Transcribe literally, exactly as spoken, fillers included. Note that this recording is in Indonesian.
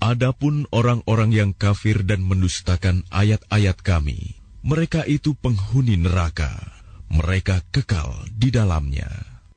Adapun orang-orang yang kafir dan mendustakan ayat-ayat kami, mereka itu penghuni neraka, mereka kekal di dalamnya.